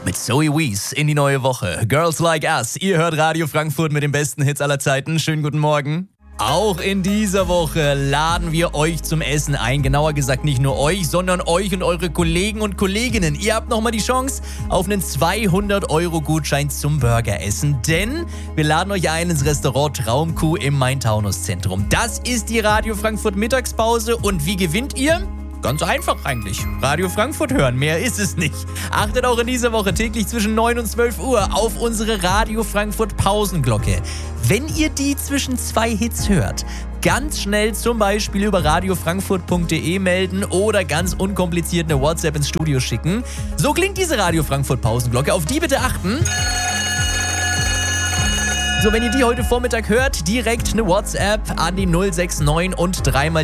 Mit Zoe Wees in die neue Woche. Girls Like Us. Ihr hört Radio Frankfurt mit den besten Hits aller Zeiten. Schönen guten Morgen. Auch in dieser Woche laden wir euch zum Essen ein. Genauer gesagt nicht nur euch, sondern euch und eure Kollegen und Kolleginnen. Ihr habt nochmal die Chance auf einen 200-Euro-Gutschein zum Burgeressen. Denn wir laden euch ein ins Restaurant Traumkuh im Main-Taunus-Zentrum. Das ist die Radio Frankfurt Mittagspause. Und wie gewinnt ihr? Ganz einfach eigentlich. Radio Frankfurt hören, mehr ist es nicht. Achtet auch in dieser Woche täglich zwischen 9 und 12 Uhr auf unsere Radio Frankfurt Pausenglocke. Wenn ihr die zwischen 2 Hits hört, ganz schnell zum Beispiel über radiofrankfurt.de melden oder ganz unkompliziert eine WhatsApp ins Studio schicken. So klingt diese Radio Frankfurt Pausenglocke. Auf die bitte achten. So, wenn ihr die heute Vormittag hört, direkt eine WhatsApp an die 069 und dreimal